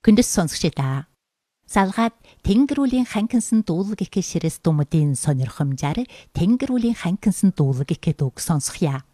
Хүндэс сонсогчдаа. Салгаад Тэнгэрүүлийн ханкинсан дуулаг ихэ ширэс думдын сонирхомжаар Тэнгэрүүлийн ханкинсан дуулаг ихэ дууг сонсохъя.